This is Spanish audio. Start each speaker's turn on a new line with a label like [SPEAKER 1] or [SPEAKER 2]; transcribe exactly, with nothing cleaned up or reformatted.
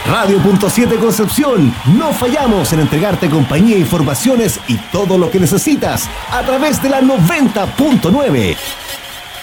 [SPEAKER 1] Radio Punto siete Concepción, no fallamos en entregarte compañía, informaciones y todo lo que necesitas a través de la noventa punto nueve.